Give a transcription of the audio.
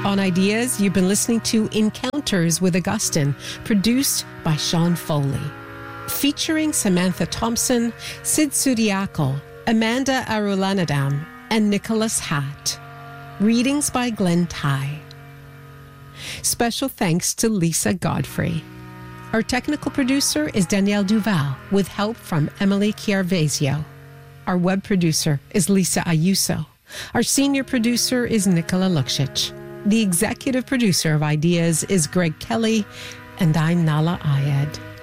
On Ideas, you've been listening to Encounters with Augustine, produced by Sean Foley. Featuring Samantha Thompson, Sid Sudiakal, Amanda Arulanadam, and Nicholas Hatt. Readings by Glenn Ty. Special thanks to Lisa Godfrey. Our technical producer is Danielle Duval, with help from Emily Chiarvesio. Our web producer is Lisa Ayuso. Our senior producer is Nicola Luksic. The executive producer of Ideas is Greg Kelly, and I'm Nala Ayed.